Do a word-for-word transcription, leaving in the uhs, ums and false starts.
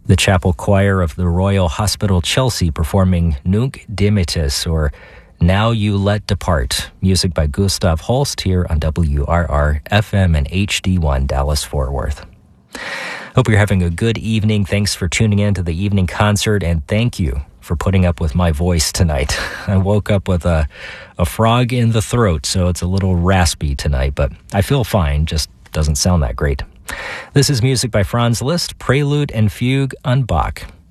The chapel choir of the Royal Hospital Chelsea performing Nunc Dimittis, or Now You Let Depart, music by Gustav Holst here on W R R F M and H D one Dallas-Fort Worth. Hope you're having a good evening. Thanks for tuning in to the evening concert, and thank you for putting up with my voice tonight. I woke up with a, a frog in the throat, so it's a little raspy tonight, but I feel fine, just doesn't sound that great. This is music by Franz Liszt, Prelude and Fugue on Bach.